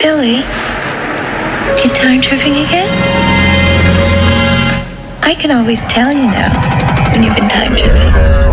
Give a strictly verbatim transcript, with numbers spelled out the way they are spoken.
Billy, you time tripping again? I can always tell, you know, when you've been time tripping.